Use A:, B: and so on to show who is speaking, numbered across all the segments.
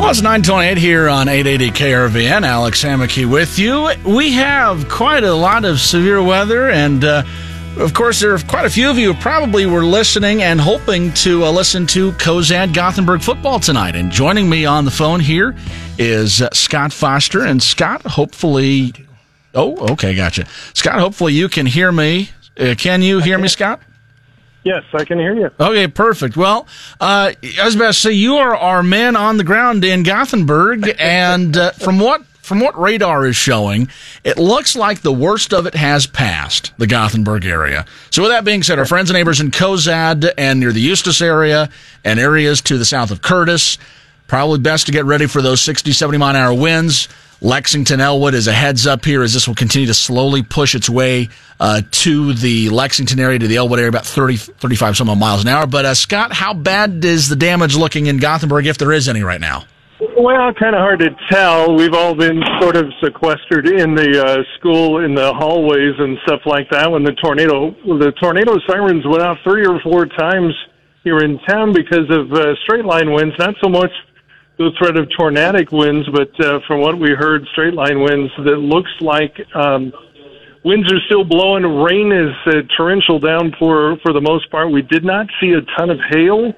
A: Well, it's 9:28 here on 880 KRVN. Alex Hammocky with you. We have quite a lot of severe weather, and of course, there are quite a few of you who probably were listening and hoping to listen to Cozad Gothenburg football tonight. And joining me on the phone here is Scott Foster. And Scott, hopefully... Oh, okay, gotcha. Scott, hopefully you can hear me. Can you hear me, Scott?
B: Yes, I can hear you.
A: Okay, perfect. Well, I was about to say, you are our man on the ground in Gothenburg, and from what radar is showing, it looks like the worst of it has passed, the Gothenburg area. So with that being said, our friends and neighbors in Cozad and near the Eustis area and areas to the south of Curtis, probably best to get ready for those 60, 70-mile-an-hour winds. Lexington, Elwood is a heads up here as this will continue to slowly push its way to the Lexington area, to the Elwood area, about 30, 35 some miles an hour. But Scott, how bad is the damage looking in Gothenburg, if there is any right now?
B: Well, kind of hard to tell. We've all been sort of sequestered in the school, in the hallways and stuff like that when the tornado sirens went out 3 or 4 times here in town because of straight line winds, not so much the threat of tornadic winds, but from what we heard, straight line winds, that looks like winds are still blowing. Rain is torrential downpour for the most part. We did not see a ton of hail,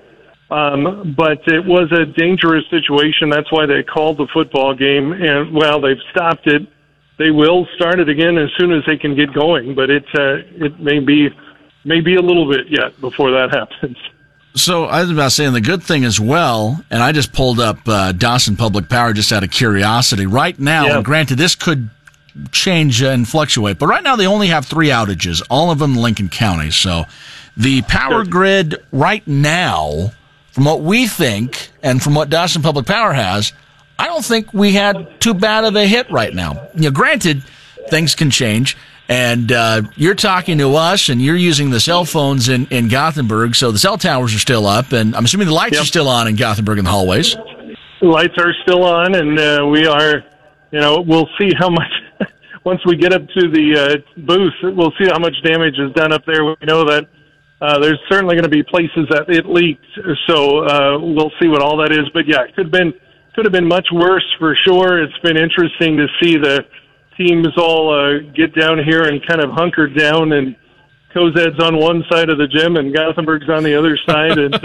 B: but it was a dangerous situation. That's why they called the football game, and well, they've stopped it. They will start it again as soon as they can get going, but it may be a little bit yet before that happens.
A: So I was about to say, and the good thing as well, and I just pulled up Dawson Public Power just out of curiosity. Right now, and granted, this could change and fluctuate, but right now they only have 3 outages, all of them in Lincoln County. So the power grid right now, from what we think and from what Dawson Public Power has, I don't think we had too bad of a hit right now. You know, granted, things can change. And you're talking to us, and you're using the cell phones in Gothenburg, so the cell towers are still up, and I'm assuming the lights are still on in Gothenburg in the hallways.
B: The lights are still on, and we are, we'll see how much, once we get up to the booth, we'll see how much damage is done up there. We know that there's certainly going to be places that it leaked, so we'll see what all that is. But yeah, it could have been much worse for sure. It's been interesting to see the teams all get down here and kind of hunker down, and Cozad's on one side of the gym and Gothenburg's on the other side, and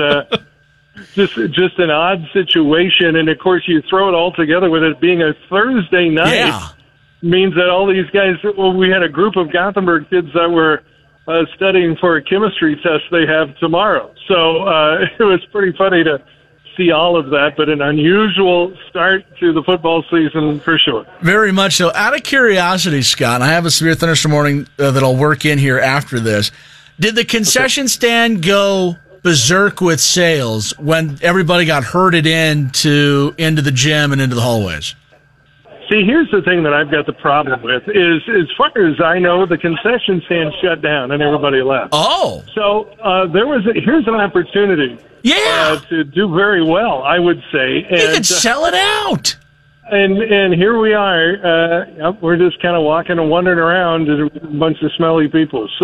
B: just an odd situation. And of course, you throw it all together with it being a Thursday night, means that all these guys. Well, we had a group of Gothenburg kids that were studying for a chemistry test they have tomorrow, so it was pretty funny to see all of that, but an unusual start to the football season for sure.
A: Very much so. Out of curiosity, Scott, I have a severe thunderstorm warning that I'll work in here after this. Did the concession stand go berserk with sales when everybody got herded into the gym and into the hallways?
B: See, here's the thing that I've got the problem with is, as far as I know, the concession stand shut down and everybody left.
A: Oh.
B: So here's an opportunity to do very well, I would say. And,
A: you could sell it out.
B: And here we are. We're just kind of walking and wandering around and a bunch of smelly people. So,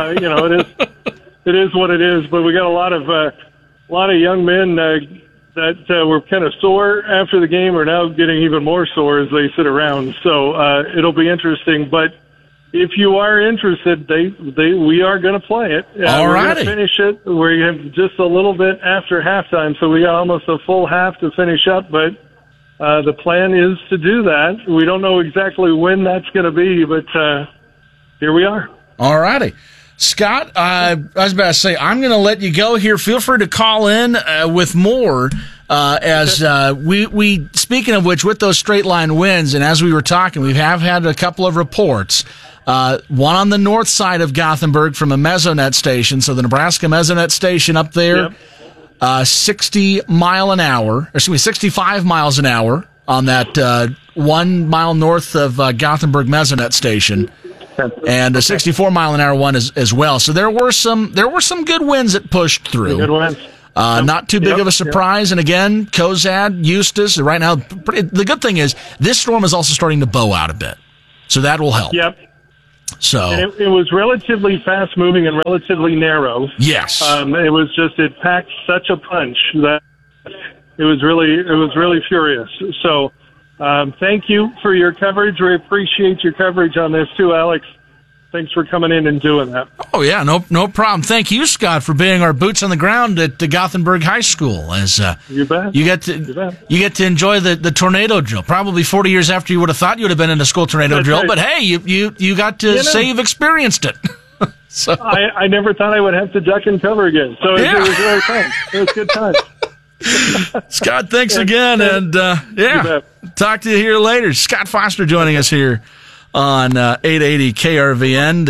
B: it is what it is. But we got a lot of young men that were kind of sore after the game are now getting even more sore as they sit around. So it'll be interesting. But if you are interested, we are going to play it.
A: All right.
B: We're going to finish it. We have just a little bit after halftime, so we got almost a full half to finish up. But the plan is to do that. We don't know exactly when that's going to be, but here we are.
A: All righty. Scott, I was about to say, I'm going to let you go here. Feel free to call in with more as we speaking of which, with those straight line winds, and as we were talking, we have had a couple of reports. One on the north side of Gothenburg from a Mesonet station, so the Nebraska Mesonet station up there, 65 miles an hour on that 1 mile north of Gothenburg Mesonet station. And a 64 mile an hour one as well. So there were some good winds that pushed through.
B: Good winds.
A: Not too big of a surprise. And again, Cozad, Eustis, right now, the good thing is this storm is also starting to bow out a bit. So that will help.
B: Yep.
A: So
B: and it was relatively fast moving and relatively narrow.
A: Yes.
B: It packed such a punch that it was really furious. So thank you for your coverage. We appreciate your coverage on this too, Alex. Thanks for coming in and doing that.
A: Oh, yeah, no problem. Thank you, Scott, for being our boots on the ground at the Gothenburg High School. As
B: you bet.
A: You get to enjoy the tornado drill. Probably 40 years after you would have thought you would have been in a school tornado
B: That's
A: drill,
B: right.
A: But hey, you got to say you've experienced it. So
B: I never thought I would have to duck and cover again. So it was really fun. It was good time.
A: Scott, thanks again, and talk to you here later. Scott Foster joining us here on 880 KRVN.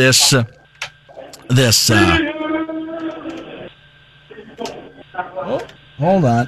A: Hold on.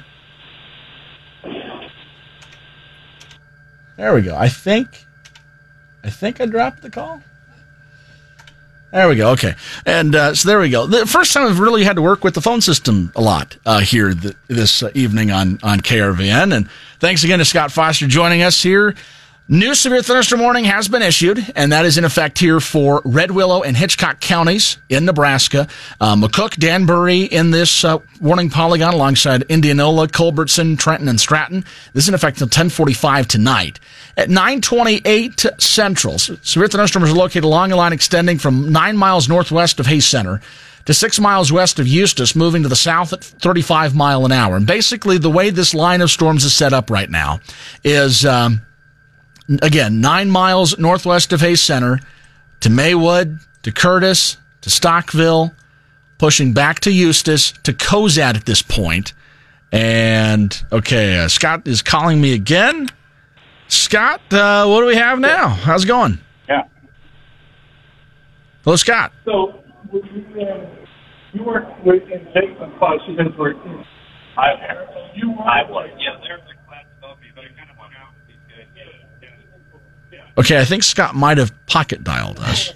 A: There we go. I think I dropped the call. There we go. Okay. And so there we go. The first time I've really had to work with the phone system a lot here this evening on KRVN. And thanks again to Scott Foster joining us here. New severe thunderstorm warning has been issued, and that is in effect here for Red Willow and Hitchcock counties in Nebraska. McCook, Danbury in this warning polygon alongside Indianola, Culbertson, Trenton, and Stratton. This is in effect until 10:45 tonight. At 9:28 Central, severe thunderstorms are located along a line extending from 9 miles northwest of Hayes Center to 6 miles west of Eustis, moving to the south at 35 mile an hour. And basically, the way this line of storms is set up right now is... Again, 9 miles northwest of Hayes Center to Maywood, to Curtis, to Stockville, pushing back to Eustis, to Cozad at this point. And, okay, Scott is calling me again. Scott, what do we have now? How's it going?
C: Yeah.
A: Hello, Scott.
C: So, you worked with in Jason Plus, you guys were in I was. Yeah, there's a class above me, but I kind of went out with these guys.
A: Okay, I think Scott might have pocket dialed us.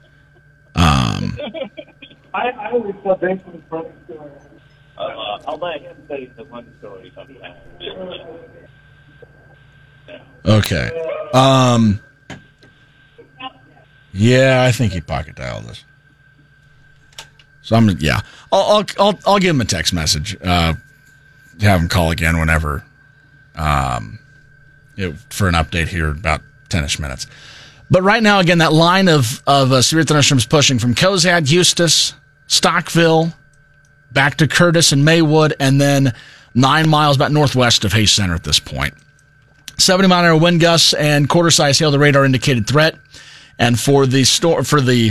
C: I always thought thanks for the funny story. I'll let him say the one story sometime.
A: Okay. Yeah, I think he pocket dialed us. So I'll give him a text message. Have him call again whenever. For an update here about 10-ish minutes. But right now, again, that line of severe thunderstorms pushing from Cozad, Eustis, Stockville, back to Curtis and Maywood, and then 9 miles about northwest of Hayes Center at this point. 70-mile-an-hour wind gusts and quarter-size hail, the radar indicated threat. And for the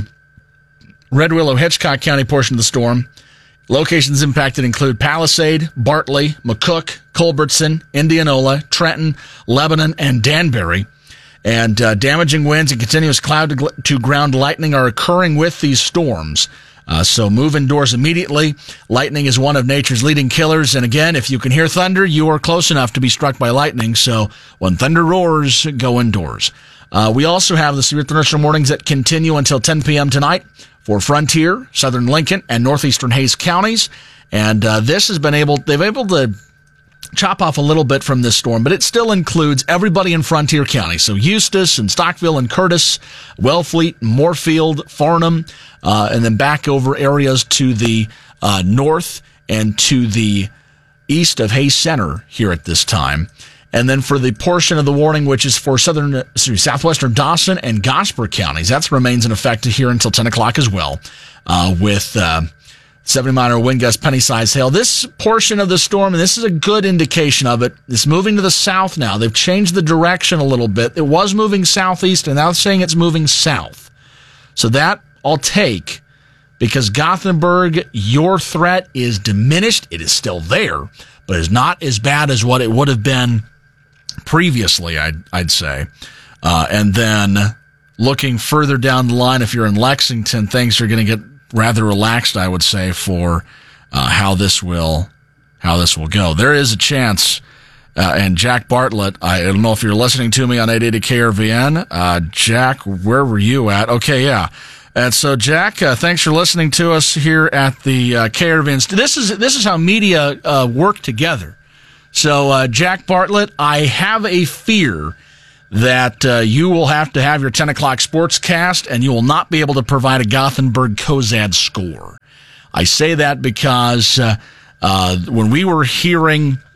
A: Red Willow, Hitchcock County portion of the storm, locations impacted include Palisade, Bartley, McCook, Culbertson, Indianola, Trenton, Lebanon, and Danbury. And damaging winds and continuous cloud-to-ground lightning are occurring with these storms. So move indoors immediately. Lightning is one of nature's leading killers. And again, if you can hear thunder, you are close enough to be struck by lightning. So when thunder roars, go indoors. We also have the severe thunderstorm warnings that continue until 10 p.m. tonight for Frontier, Southern Lincoln, and Northeastern Hayes counties. And this has been able to chop off a little bit from this storm, but it still includes everybody in Frontier County. So Eustis and Stockville and Curtis, Wellfleet, Moorfield, Farnham, and then back over areas to the north and to the east of Hayes Center here at this time. And then for the portion of the warning, which is for southwestern Dawson and Gosper counties, that remains in effect here until 10 o'clock as well, with 70-mile-an-hour wind gusts, penny-sized hail. This portion of the storm, and this is a good indication of it, is moving to the south now. They've changed the direction a little bit. It was moving southeast, and now it's saying it's moving south. So that I'll take, because Gothenburg, your threat is diminished. It is still there, but it's not as bad as what it would have been previously, I'd say. And then looking further down the line, if you're in Lexington, things are going to get rather relaxed, I would say, for how this will go. There is a chance, and Jack Bartlett, I don't know if you're listening to me on 880 KRVN. Jack, where were you at? Okay, yeah. And so, Jack, thanks for listening to us here at the KRVN. This is how media work together. So, Jack Bartlett, I have a fear that you will have to have your 10 o'clock sportscast, and you will not be able to provide a Gothenburg-Cozad score. I say that because when we were hearing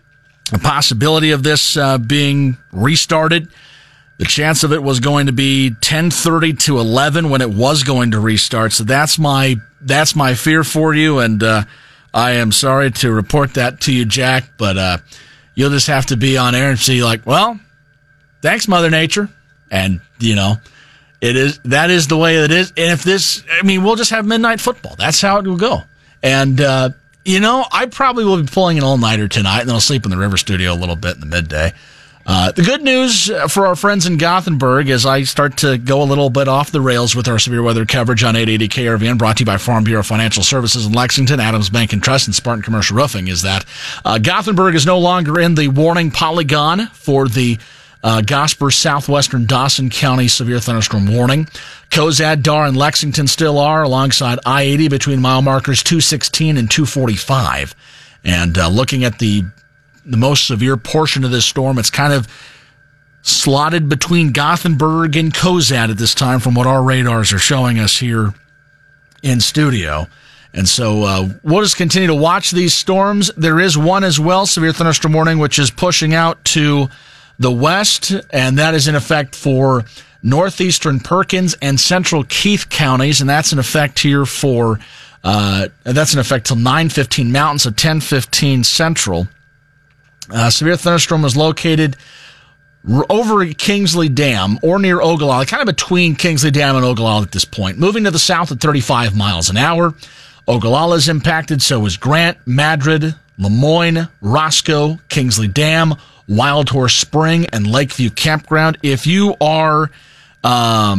A: the possibility of this being restarted. The chance of it was going to be 10:30 to 11 when it was going to restart. So that's my fear for you, and I am sorry to report that to you, Jack, but you'll just have to be on air and see, like, well, thanks, Mother Nature. And, that is the way it is. And we'll just have midnight football. That's how it will go. And, I probably will be pulling an all-nighter tonight, and then I'll sleep in the River Studio a little bit in the midday. The good news for our friends in Gothenburg as I start to go a little bit off the rails with our severe weather coverage on 880 KRVN, brought to you by Farm Bureau Financial Services in Lexington, Adams Bank and Trust, and Spartan Commercial Roofing, is that Gothenburg is no longer in the warning polygon for the Gosper Southwestern Dawson County severe thunderstorm warning. Cozad, Dar, and Lexington still are, alongside I-80 between mile markers 216 and 245. And looking at the most severe portion of this storm, it's kind of slotted between Gothenburg and Cozad at this time from what our radars are showing us here in studio. And so we'll just continue to watch these storms. There is one as well, severe thunderstorm warning, which is pushing out to the west, and that is in effect for northeastern Perkins and central Keith counties, and that's in effect here for that's in effect till 9:15 Mountain, so 10:15 Central. Severe thunderstorm was located over Kingsley Dam or near Ogallala, kind of between Kingsley Dam and Ogallala at this point. Moving to the south at 35 miles an hour. Ogallala is impacted, so is Grant, Madrid, Lemoyne, Roscoe, Kingsley Dam, Wild Horse Spring, and Lakeview Campground. If you are at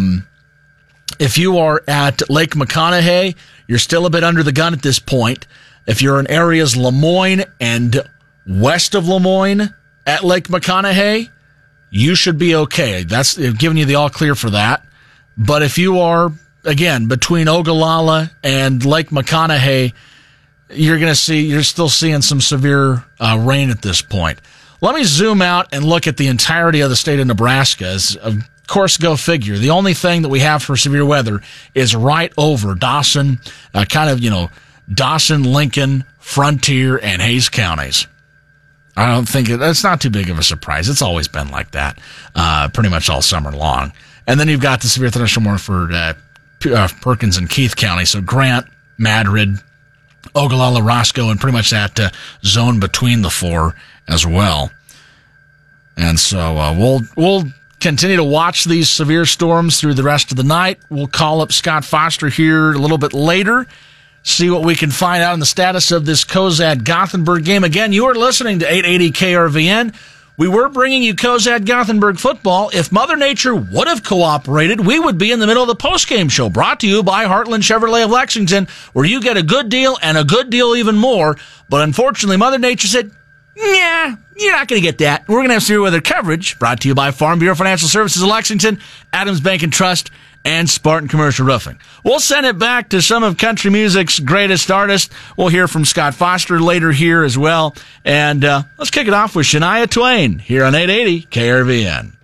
A: Lake McConaughey, you're still a bit under the gun at this point. If you're in areas Lemoyne and west of Lemoyne at Lake McConaughey, you should be okay. That's giving you the all clear for that. But if you are, again, between Ogallala and Lake McConaughey, you're still seeing some severe rain at this point. Let me zoom out and look at the entirety of the state of Nebraska. As, of course, go figure. The only thing that we have for severe weather is right over Dawson, Dawson, Lincoln, Frontier, and Hayes counties. I don't think it's not too big of a surprise. It's always been like that, pretty much all summer long. And then you've got the severe thunderstorm warning for Perkins and Keith County. So Grant, Madrid, Ogallala, Roscoe, and pretty much that zone between the four as well. And so we'll continue to watch these severe storms through the rest of the night. We'll call up Scott Foster here a little bit later, see what we can find out on the status of this Cozad Gothenburg game. Again, you are listening to 880 KRVN. We were bringing you Cozad Gothenburg football. If Mother Nature would have cooperated, we would be in the middle of the postgame show, brought to you by Heartland Chevrolet of Lexington, where you get a good deal and a good deal even more. But unfortunately, Mother Nature said, yeah, you're not going to get that. We're going to have severe weather coverage, brought to you by Farm Bureau Financial Services of Lexington, Adams Bank and Trust, and Spartan Commercial Roofing. We'll send it back to some of country music's greatest artists. We'll hear from Scott Foster later here as well. And let's kick it off with Shania Twain here on 880 KRVN.